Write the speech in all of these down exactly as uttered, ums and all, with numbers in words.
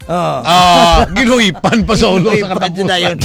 Oh. Ah, giluipan pa sa ulo sa katapusan.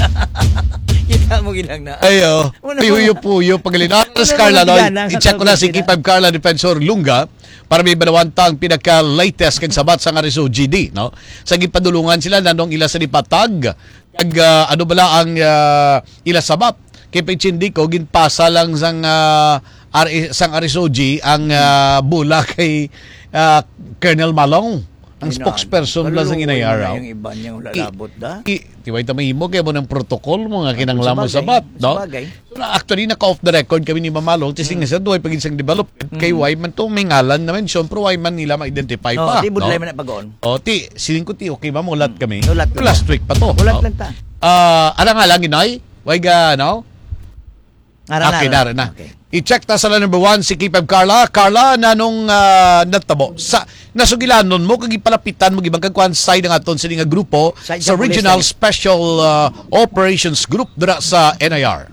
Kita mo gilang na. Ayo, puyo-puyo pagaling. Alas Carla, no? I-check ko na si K five Carla Defensor Lunga para may balawantang pinaka-latest kag sabat sa Ngariso G D, no? Sa gipadulungan sila nanong ila sa dipatag kag uh, ano bala ang uh, ila sabat kay Pichindi ko ginpasa lang sang uh, sang Ariso G ang uh, bula kay uh, Colonel Malong. Ang spokesperson lang sa inayaraw. Yung iba niyang lalabot da. Tiway tamay mo kaya mo ng protocol mo nga kinanglan mo sabat, no? So, actually naka-off the record kami ni Mamalong kasi nga sa duhay pag isang development kay why man to may ngalan na mention pero why man nila ma-identify pa. Oh, di budlay man na pag-on. O ti, siling ko ti okay ba mo ulat kami? Ulat last week pa to. Ulat lang ta. Ah, ala nga lang inoy. Why ga no? Okay, dara na. Okay. I-check ta sa number one si K five Carla. Carla, nanong uh, natabo. Sa, nasugilanon mo, kag ipalapitan mo, gibang kagkuhan side ng aton sa nga grupo side sa Regional Special uh, Operations Group dira sa N I R.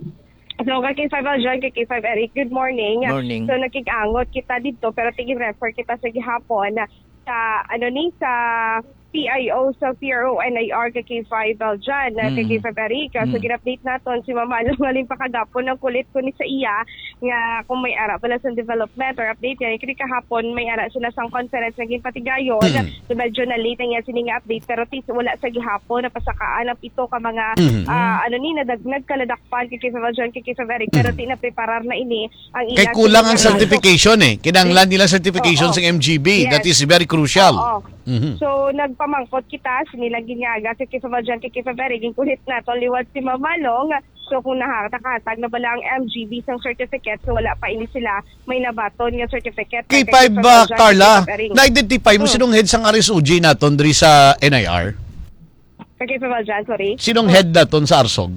So, kay K five Aljon, kay K five Eric, good morning. Morning. So, nakik-angot kita dito, pero tigil-refer kita sa gihapon na sa, ano ni, sa P I O sa P R O N I R kay K five Aljan, mm. kay K five Erika. So, mm. ginupdate naton si Mama Alam pakagapon ng kulit ko ni sa iya nga kung may ara pala sa development or update yan. Kaya kahapon may ara sila sa conference naging patigayon. Mm. So, medyo na late na yan sining update pero tis wala sa gihapon na pasakaan ng pito ka mga mm. uh, ano ni, nadagnag kaladakpan kay K five Aljan, kay K five Eric. Pero tinapreparar na ini ang kay kulang ang certification eh. Kinanglan nila certification oh, oh. sa M G B. Yes. That is very crucial. Oh, oh. Mm-hmm. So, nagpamangkot kita, sinilang ginyaga, kay K five Aljan, kay K five Eric, yung kulit na to, liwat si Mamalong. So, kung nakakatag na bala ang M G B sang certificate, so wala pa ini sila, may nabaton yung certificate. K five, uh, Carla, na-identify mo hmm. sinong head sang Ariso G naton diri sa N I R? Kay K five Aljan, sorry? Sinong head naton sa Arsog?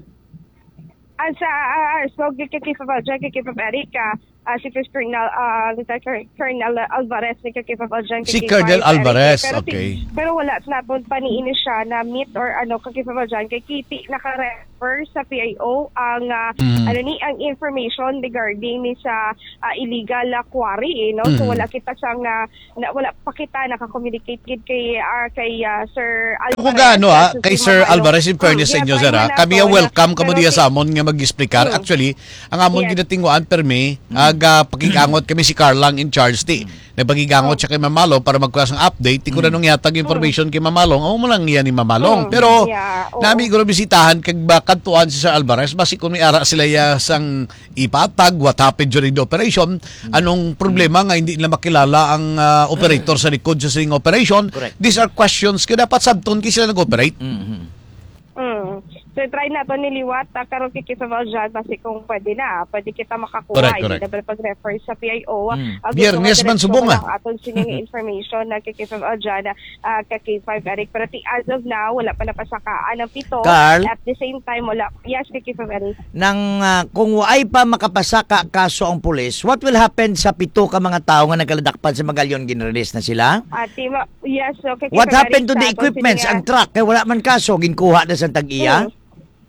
Ah, sa uh, Arsog, kay K five Aljan, kay K five Eric, Uh, si First Colonel, uh, Colonel Alvarez ni K five Aljan. Si Colonel Alvarez, pero, okay. Pero wala, snapon pa ni ini siya na meet or ano, K five Aljan. Kay Kitty, naka-refer sa P I O ang, uh, mm. ano ni, ang information regarding ni sa uh, illegal uh, quarry, eh, no? Mm. So wala kita siyang, uh, na, wala pa kita naka-communicate kay, uh, kay uh, Sir Alvarez. Kung gaano ha, kay Sir Alvarez, in fairness sa inyo, sir ha, kami welcome ka mo diya sa amon nga mag-explicar. Mm. Actually, ang amon yes. ginatinguan per me, mm. aga pakigangot kami si Carlang in charge ti. Nagpakigangot siya kay Mamalo para magkuha ng update. Ti ko na nung yatag information kay Mamalong. O mo lang yan ni Mamalong. Pero yeah, nami ko na bisitahan kag bakantuan si Sir Alvarez basi kung may ara sila ya sang ipatag what happened during the operation. Anong problema nga hindi nila makilala ang uh, operator sa likod sa sing operation. Correct. These are questions kaya dapat sabton kay sila nag-operate. Mm-hmm. Mm. So, try na ito niliwat, uh, karoon kay K five Aljan, kasi kung pwede na, pwede kita makakuha. Correct, correct. Hindi na pag-refer sa P I O. Mm. Uh, Biyernes man subong nga. Aton sining information na kay K five Aljan, uh, kay K five Eric. Pero as of now, wala pa napasakaan ng pito. Carl? At the same time, wala. Yes, kay K five Eric. Nang, uh, kung ay pa makapasaka kaso ang pulis, what will happen sa pito ka mga tao nga nagkaladakpan sa Magalyon, ginrelease na sila? At, uh, yes, so kay K five what happened Eric, to the equipments, ang truck? Kaya wala man kaso, ginkuha na sa tag-iya? Mm.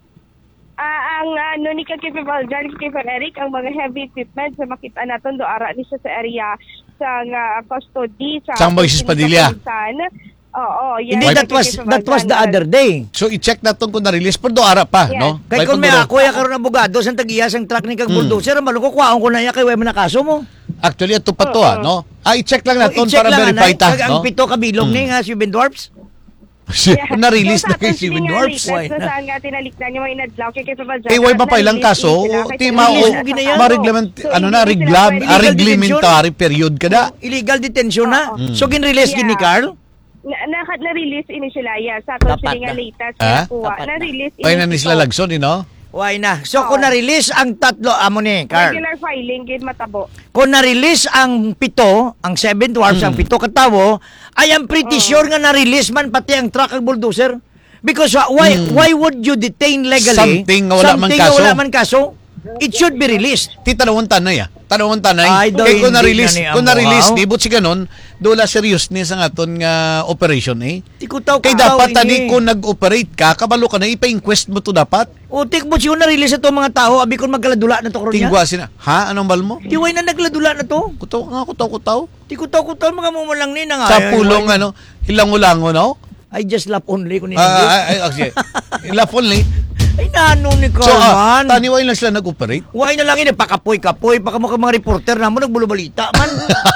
Uh, ang ano ni K five Aljan, K five Eric, ang mga heavy equipment sa makita natin do ara ni sa area sa uh, custody sa Sang Moises Padilla. Oo, yes. Hindi, that was that was the other day. So i-check natin kung na-release pero do ara pa, yes. no? Kay kung may ako ya karon abogado sa tag-iya sang truck ni kag bulldozer, mm. malungko kuhaon ko na ya kay way man kaso mo. Actually ato pa to, oh, ah, no? Ah, i-check lang natin para verify ta, no? Ang pito ka bilog mm. ni nga si Ben Dwarfs. Yeah. Na-release na kay Steven Dwarfs. Saan nga tinalikdan yung mga inadlaw kay K five Aljan. Eh, why pa pa ilang kaso? Ti mao ma-reglement ano na reglam reglementary period kada. Illegal detention na. So gin-release gini Carl? Na-release ini sila ya sa aton sila latest na kuha. Na-release ini. Ay na ni sila lagson, no? Why na? So, oh. kung na-release ang tatlo, amo ni, Carl. Regular filing, gid matabo. Kung na-release ang pito, ang seven dwarfs, mm. ang pito katawo, I am pretty oh. sure nga na-release man pati ang truck ang bulldozer. Because uh, why mm. why would you detain legally something nga wala man kaso? Wala man kaso? It should be released. Ti tanawon tanay ah. Tanawon tanay. Ay, daw Kay kung hindi na-release, na ni kung amo, na-release haw? ni but si ganon, dola seriousness ang aton nga operation eh. Tikutaw Kay dapat tani kung nag-operate ka, kabalo ka na ipa-inquest mo to dapat. O, tik mo siya na-release ito mga tao, abi kung magkaladula na to karon niya. Tingwa sina. Ha, anong bal mo? Tiway na nagladula na to. Kutaw ka nga, kutaw kutaw. Tikutaw-kutaw mga mumulang ni nga. Sa pulong ano, hilango-lango no? I just laugh only kung Ah, hindi. ay, ay, okay. Ilapon ni. Ay, nano ni So, ah, Carman. taniway lang sila nag-operate. Huwag na lang ini, pakapoy-kapoy, baka mga mga reporter na mo nagbulo-balita man.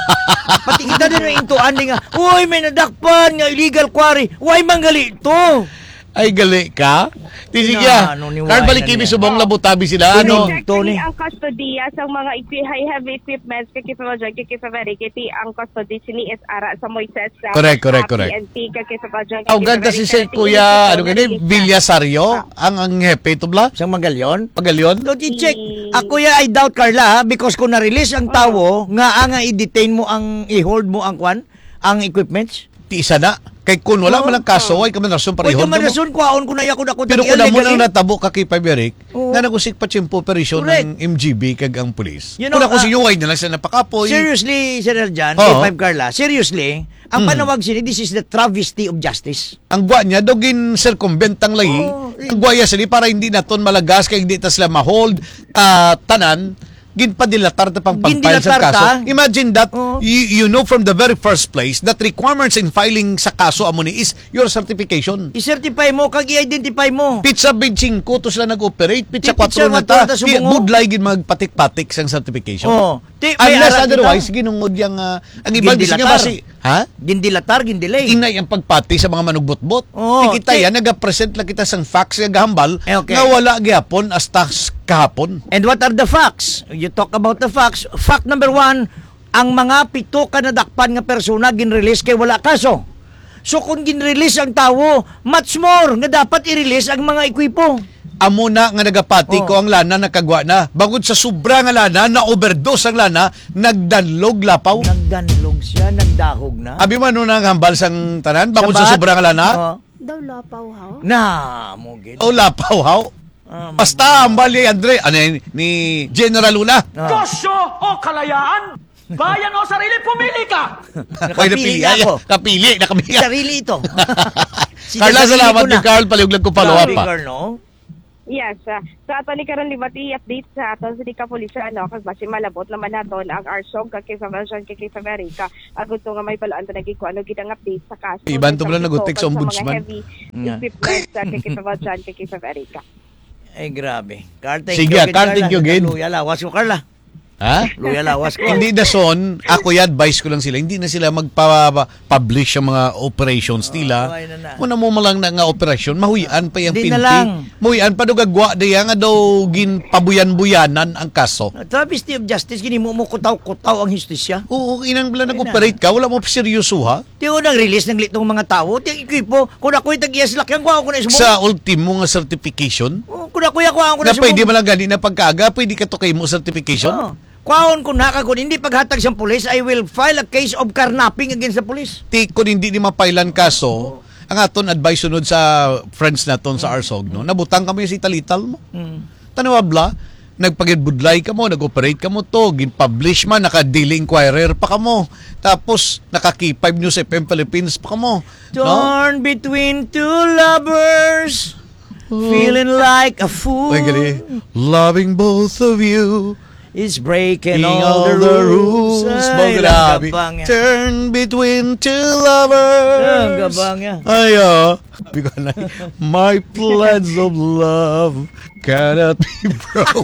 Pati kita din ang intuan ni nga, uy, may nadakpan nga illegal quarry. Huwag manggali ito. Ay, gali ka? Di sige. Na, ano, ni Kard Wai balik na kimi niya. subong labutabi sila. Ano? Sino? Actually, Tony. ang custodiya sa mga equi- high heavy equipments kay Kifa Bajan, kay Kifa Verikiti, ang custody sini is ara sa Moises sa Correct, correct, uh, correct. P N P kay Kifa Bajan. Oh, ganda si si Kuya, ano gani, Villasario, ang ang hepe ito bla? Isang magalyon. Pagalyon? Don't you check? Ako ya, I doubt Carla, ha? Because kung na-release ang tawo, nga ang i-detain mo ang, i-hold mo ang kwan, ang equipments. Ti isa na. Kay kun wala Oo. man ang kaso, ay kami rason Pwede parehon man mo. rason, kuhaon ko na yakod ako. Pero kung na mo nang natabo ka kay Paberic, Oo. na nagusik pa chimpo operasyon Correct. ng M G B kag ang pulis. You know, Kung ako ah, si Yuway na lang siya napakapoy. Seriously, Sir Jan, Oo. A five Carla, seriously, ang Mm. panawag sila, this is the travesty of justice. Ang gwa niya, dogin circumvent ang lahi. Oo. Ang gwaya sila para hindi naton malagas kay hindi ta sila ma-hold ah, tanan ginpadilatar ta pang pag-file sa Gindilatar kaso. ta? Imagine that Oo. you, you know from the very first place that requirements in filing sa kaso amo ni is your certification. I-certify mo, kag i-identify mo. Pizza twenty-five to sila nag-operate, pizza Pizza four na four ta. ta subungo. Budlay gid magpatik-patik sang certification. Oo. Ti- may Unless aral otherwise kita. ginungod yang ah, ang ibang Gindilatar. nga basi, ha? Gindilatar, gindelay. Inay ang pagpati sa mga manugbot-bot. Oo, Di kita ti- yan, nag-present lang kita sang facts nga gahambal Eh, okay. nga wala gyapon hasta kahapon. And what are the facts? You talk about the facts. Fact number one, ang mga pito ka nadakpan nga persona ginrelease kay wala kaso. So kung ginrelease ang tawo, much more nga dapat i-release ang mga ekwipo. Amo na nga nagapati Oh. ko ang lana nakagwa na. Bangod sa sobra nga lana, na overdose ang lana, nagdanlog lapaw. Nagdanlog siya, nagdahog na. Abi man nun ang hambal sang tanan, bangod sa Sabat? sobra nga lana. Oh. Daw lapaw ha? Na, mo gid. O lapaw haw. Ah, Basta hambal ni Andre, ano yun, ni General Luna. Ah. Kosyo o kalayaan? Bayan o sarili, pumili ka! Oy, Nakapili napili. na Ay, ako. napili, nakapili. Sarili ito. Carla, Sinasarili salamat ko na. ni Carl. Paliuglag ko follow up Grabe, pa. Carl, no? Yes, uh, sa ato ni karon libati update sa aton sa Dika Polisano kag basi malabot naman naton ang R S O G kag kay Version kay kay America agud to nga may balaan ta nagiko ano gid ang update sa kaso. Iban to Sa pala pito nag-text kag sa mga ombudsman. heavy Yeah. equipment sa kay kay Version kay kay America. Ay, grabe. Carl, thank Sige, you. Carl, thank you, Gid. Luya lawas ko, Carla. Ha? Luya lawas ko. Hindi na son, ako i-advise ko lang sila, hindi na sila magpa-publish ang mga operations nila. okay na na. Muna mo malang na nga operasyon, mahuyan pa yung Hindi pinti. na lang. Mahuyan pa do gagwa diya nga daw gin pabuyan-buyanan ang kaso. Travesty of justice, gini mo mo kutaw-kutaw ang justisya. Oo, inang bala nag-operate ka, wala mo seryoso ha. Di ko nang release ng litong mga tao. Di ang equipo, kung ako'y tag-iyas lakyan, kuha ko na sumong. Sa ultimo nga certification, Oh, kung ako'y kuha ko na na pwede man lang gani na pagkaaga, pwede ka to kay mo certification. Oh. Kuhaon ko na kagod, hindi paghatag sa pulis, I will file a case of carnapping against the police. Ti kung hindi ni mapailan kaso, ang aton advice sunod sa friends naton sa R S O G, no? Nabutang kami si talital mo. Hmm. Tanawabla, nagpagibudlay ka mo, nag-operate ka mo to, gin-publish man, naka-daily inquirer pa ka mo. Tapos, naka-K five News F M Philippines pa ka mo. No? Torn between two lovers, feeling like a fool. Ay, gali. Loving both of you, is breaking being all, the rules. Ay, Grabe. lang gabang yan. Turn between two lovers. Lang gabang yan. Ay, ah. Sabi ko na, my pledge of love cannot be broken.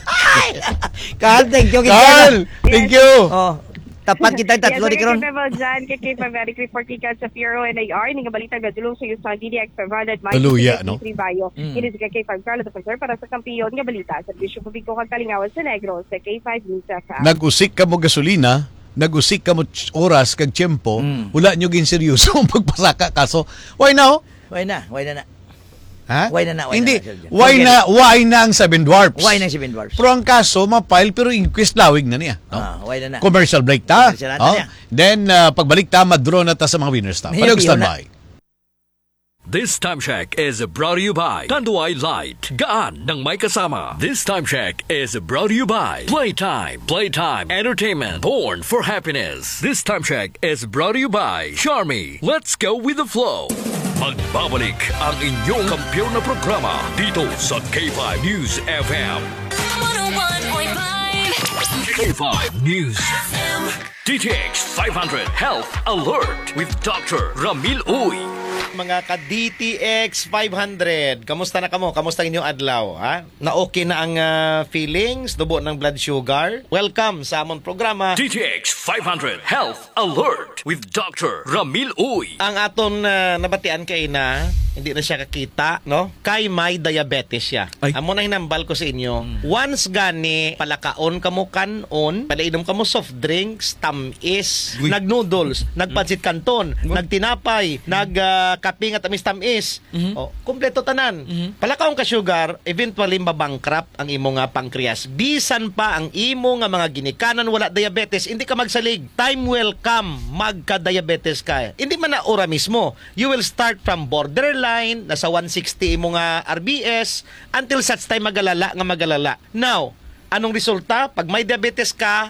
Carl, thank you. Carl, thank you. Oh, tapat kita tatlo di karon. Yes, kay Dyan kay kay America report ka sa Bureau N I R ning balita nga dulong sa sa D D X five hundred Hallelujah, no? Bayo. Mm. It is kay kay Carlo the Professor para sa kampiyon nga balita sa Bisyo Publiko kag Kalingawan sa Negros sa K five News F M. Nag-usik ka mo gasolina, nag-usik ka mo ts- oras kag tiyempo, Mm. wala nyo gin seryoso ang pagpasaka kaso. Why now? Why na? Why na na? Ha? Why na na? Why Hindi. na na, Sir Jan? Why Forget na, why na ang Seven Dwarfs? Why na si Ben Dwarfs? Pero ang kaso, ma-file, pero inquest lawig na niya. No? Ah, why na na? Commercial break ta. Commercial na Oh. niya. Then, uh, pagbalik ta, madraw na ta sa mga winners ta. Maybe Palog yun na. standby. This time check is brought to you by Tanduay Light. Gaan ng may kasama. This time check is brought to you by Playtime. Playtime Entertainment. Born for happiness. This time check is brought to you by Charmy. Let's go with the flow. Magbabalik ang inyong kampiyon na programa dito sa K five News F M. one oh one point five K five News F M. D T X five hundred Health Alert with Doctor Ramil Uy. Mga ka-D T X five hundred, kamusta na kamo? Kamusta ang inyong adlaw? Ha? Na okay na ang ah, feelings, dubo ng blood sugar? Welcome sa amon programa. D T X five hundred Health Alert with Doctor Ramil Uy. Ang aton ah, nabatian kay na, hindi na siya kakita, no? Kay may diabetes siya. Amo na hinambal ko sa inyo. Once gani, palakaon kamo kanon, palainom kamo soft drinks, tamis, nag-noodles, nagpansit kanton, nagtinapay, nag ah, kape nga tamis tamis. Oh, kompleto tanan. Palakaon ka sugar, eventually mabankrupt ang imo nga pancreas. Bisan pa ang imo nga mga ginikanan wala diabetes, hindi ka magsalig. Time will come, magka-diabetes ka. Hindi man na ora mismo. You will start from borderline, nasa one sixty imo nga R B S, until such time magalala nga magalala. Now, anong resulta? Pag may diabetes ka,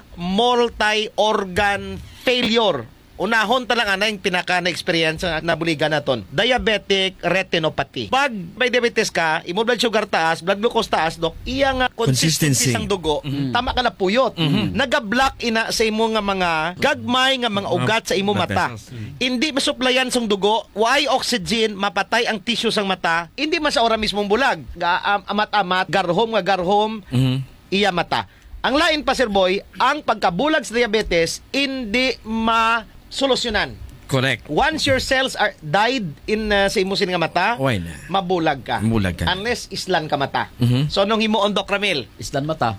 multi-organ failure. Unahon talaga na yung pinaka na-experience na nabuligan naton. Diabetic retinopathy. Pag may diabetes ka, imo blood sugar taas, blood glucose taas, dok, iya nga consistency sang dugo, tama ka na puyot. Naga-block ina sa imo nga mga gagmay nga mga ugat sa imo mata. Hindi masuplayan sang dugo, why oxygen, mapatay ang tissue sang mata, hindi man sa ora mismong bulag. Ga, am- amat-amat, garhom nga garhom, iya mata. Ang lain pa, Sir Boy, ang pagkabulag sa diabetes, hindi ma-solusyonan. Correct. Once your cells are died in uh, sa imusin nga mata, Okay na. mabulag ka. Mabulag ka. Unless islan ka mata. Mhm. So, nung himo on Doc Ramil, Islan mata.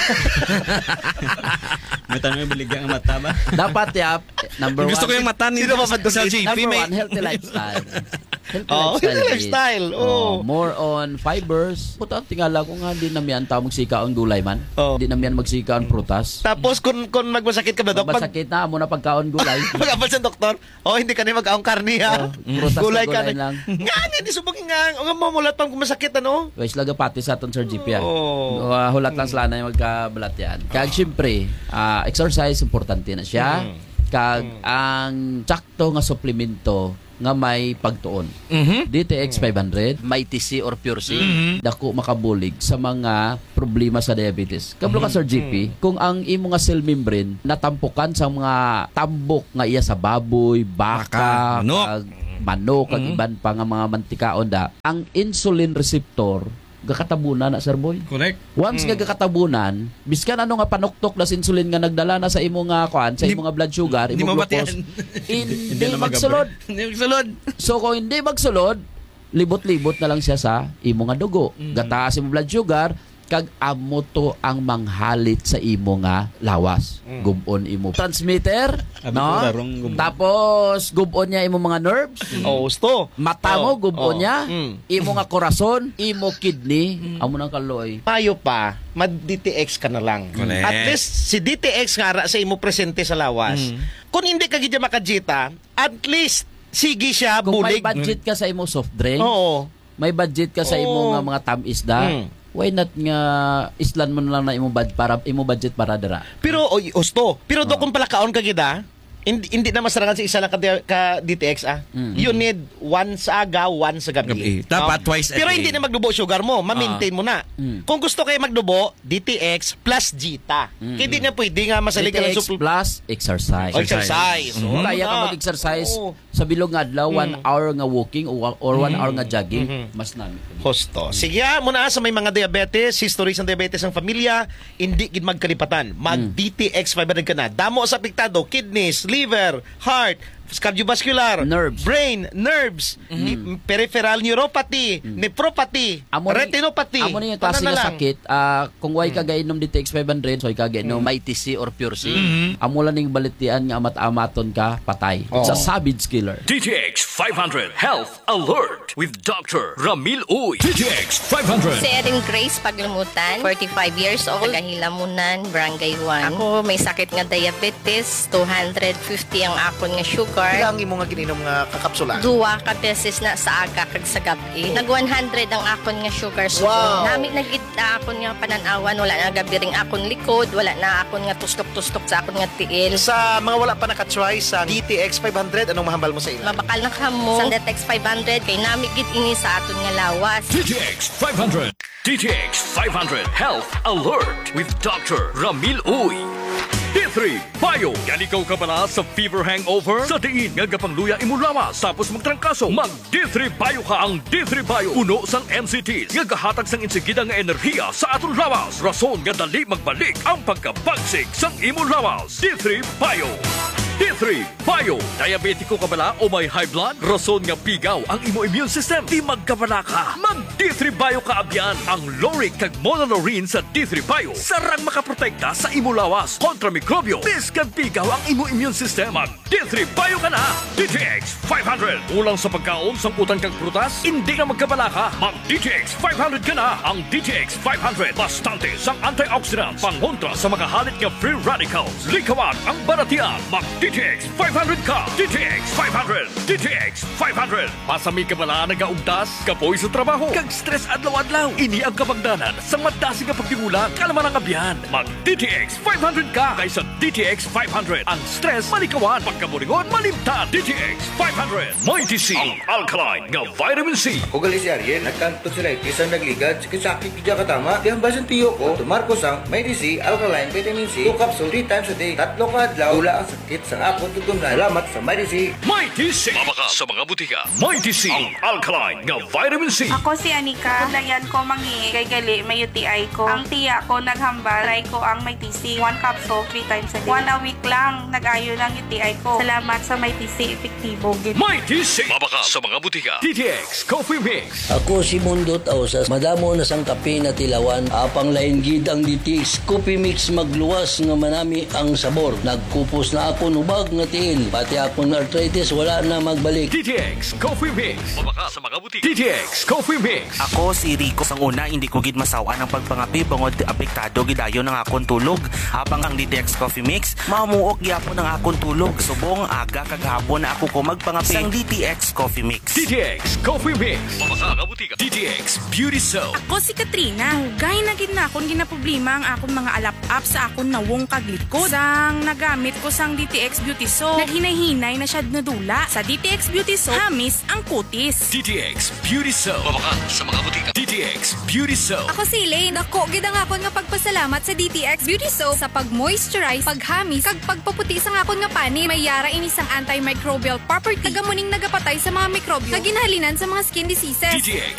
May tanong yung baligyan ang mata ba? Dapat ya, number Gusto one. ko yung mata ni Sino ba ba- sa G P. Number May... one, healthy lifestyle. Healthy Oh, healthy is- lifestyle, oh. oh, more on fibers. Puta, tingala ko nga, di naman tao magsika ang gulay man. Oh. Di naman magsika ang prutas. tapos kung, kung magmasakit ka ba, Doc, pag, Masakit na mo na pagkaon gulay. pag-abal sa doktor, oh, hindi ka na mag-aong karni, ha? Oh, prutas na gulay ka gulay na. lang. Nga, hindi subang nga, nga mamulat pang masakit, ano? Wais laga pati sa aton Sir G P yan. Oh. Uh, hulat lang sila na yung magkabalat yan. Kaya siyempre, ah, exercise importante na siya. Kag ang sakto nga suplemento nga may pagtuon. Mhm. D T X five hundred, may T C or Pure C, dako makabulig sa mga problema sa diabetes. Kablo ka Sir G P, kung ang imo nga cell membrane natampukan sa mga tambok nga iya sa baboy, baka, Baka, manok. kag manok, kag iban pa nga mga mantikaon da, ang insulin receptor gakatabunan na Sir Boy. Correct. Once nga gakatabunan, biskan ano nga panuktok na insulin nga nagdala na sa imo nga kuan, sa imo nga blood sugar, Hindi imo mabatian. glucose, hindi na magsulod. magabre. Hindi magsulod. So kung hindi magsulod, libot-libot na lang siya sa imo nga dugo. Gataas imo blood sugar, kag amo to ang manghalit sa imo nga lawas. Gubon imo transmitter, Abi no? ko, larong gubon. Tapos gubon niya imo mga nerves. Oh, gusto. Mata mo, Oh, gubon oh, niya. mm. Imo nga korason, imo kidney, amo nang kaloy. Mayo pa, mag-D T X ka na lang. Correct. At least, si D T X nga ra sa imo presente sa lawas. Kung hindi ka gidya makajita, at least, sige siya, Kung may bulig. budget ka sa imo soft drink, Oo. may budget ka sa imo Oo. nga mga tamis-isda, Mm. why not nga islan mo na lang na imo bad para imo budget para dira. Pero, oy, gusto. Pero do kung pala kaon ka gida, hindi, hindi na masarangan sa isa lang ka, ka D T X, ah. You need one sa aga, one sa gabi. Gabi. Dapat twice a Pero day. hindi na magdubo sugar mo, ma-maintain mo na. Mm. Kung gusto kayo magdubo, D T X plus Gita. Kaya di na pwede nga masalig ka D T ng X supl- plus exercise. exercise. So, Oo, kaya ka na. mag-exercise Oo. sa bilog nga adlaw, one hour nga walking or, or one hour nga jogging, Mm-hmm. mas nami. Hosto. Sige, ah, muna sa may mga diabetes, history ng diabetes ng pamilya, hindi gid magkalipatan. Mag-D T X five hundred ka na. Damo sa apektado, kidneys, liver, heart, cardiovascular, Nerves. brain, nerves, i- peripheral neuropathy, nephropathy, Amo ni- retinopathy. Amo ni yung klase Tanan na nga lang. sakit, ah, kung way ka gainom D T X five hundred, so way ka gainom may T C or Pure C, amo lang ning balitian nga amat-amaton ka, patay. Oh. Sa savage killer. D T X five hundred Health Alert with Doctor Ramil Uy. D T X five hundred. Si Erin Grace Paglumutan, forty-five years old, Tagahilamunan, Barangay one. Ako may sakit nga diabetes, two hundred fifty ang akon nga sugar. sugar. Ilang imo nga giinom nga kakapsula? Duwa ka beses na sa aga kag sa gabi. Nag one hundred ang akon nga sugar so Wow. nami nagid na akon nga pananawan, wala na gabi ring akon likod, wala na akon nga tustok-tustok sa akon nga tiil. Sa mga wala pa nakatry sa D T X five hundred, anong mahambal mo sa ila? Mabakal na kamo sa D T X five hundred kay nami gid ini sa aton nga lawas. D T X five hundred. D T X five hundred Health Alert with Doctor Ramil Uy. D three Bio. Galikaw ka pala sa fever hangover? Sa diin nga gapangluya imo lawas tapos magtrangkaso. Mag D three Bio ka ang D three Bio. Uno sang M C Ts nga gahatag sang insigida nga enerhiya sa aton lawas. Rason nga dali magbalik ang pagkabagsik sang imo lawas. D three Bio. D three Bio. Diabetiko ka bala o may high blood? Rason nga pigaw ang imo immune system. Di magkabala ka. Mag D three Bio ka abyan. Ang Loric kag Monolaurin sa D three Bio. Sarang makaprotekta sa imo lawas kontra mikrobyo. Biskan pigaw ang imo immune system. Mag D three Bio ka na. D T X five hundred. Ulang sa pagkaon sang utang kag prutas? Hindi ka magkabala ka. Mag D T X five hundred ka na. Ang D T X five hundred. Bastante sang antioxidants. Pangontra sa makahalit nga free radicals. Likawan ang baratian. Mag D T X five hundred ka. D T X five hundred. D T X five hundred. Pasami ka bala nagaugdas, kapoy sa trabaho, kag stress adlaw-adlaw. Ini ang kabagdanan sa madasi nga pagtigulang kalaman ang abyan. Mag D T X five hundred ka kaysa D T X five hundred. Ang stress malikawan, pagkaburingon malimtan. D T X five hundred. May T C, ang alkaline nga vitamin C. O gali si Ariel, nagkanto sila isang nagligad, sakit kaya katama, di ang basan tiyo ko, tumarko sang may D C, alkaline, vitamin C, two capsule, three times a day, tatlo ka adlaw, tula ang sakit sa akon tutong na alamat sa may D C. May T C. Mabaka sa mga butika. May T C, ang alkaline nga vitamin C. Ako si Anika, dayan ko mangi kay gali may U T I ko. Ang tiya ko naghambal, try ko ang may T C, one capsule, three times a day. One a week lang, nag-ayo ng U T I ko. Salamat sa may T C, epektibo. May T C. Mabaka sa mga butika. D T X Coffee Mix. Ako si Mundo Tausas, madamo na sang kape na tilawan, apang lain gid ang D T X Coffee Mix magluwas nga manami ang sabor. Nagkupos na ako nubag nga tiil, pati akong arthritis wala na magbalik. D T X Coffee Mix. Mabaka sa mga butika. D T X Coffee Mix. Ako si Rico. Sang una, hindi ko gid masawaan ang pagpangapi bangod apektado gidayo ng akong tulog. Habang ang D T X Coffee Mix, mamuok gyapon ang akong tulog. Subong aga kag hapon na ako ko magpangapi sang D T X Coffee Mix. D T X Coffee Mix. Mabaka sa butika. D T X Beauty Soap. Ako si Katrina. Hugay na gid na akong ginaproblema ang akong mga alap-up sa akong nawong kaglikod. Sang nagamit ko sang D T X Beauty Soap, naghinay-hinay na siya nadula. Sa D T X Beauty Soap, hamis ang kutis. D T X Beauty Soap. Mabaka sa mga butika. D T X Beauty Soap. Ako si Elaine. Ako, gid ang akon nga pagpasalamat sa D T X Beauty Soap sa pag-moisturize, paghamis, kag pagpaputi sa akon nga pani. May yara ini sang antimicrobial property. Tagamuning nagapatay sa mga mikrobyo. Kaginhalinan sa mga skin diseases. D T X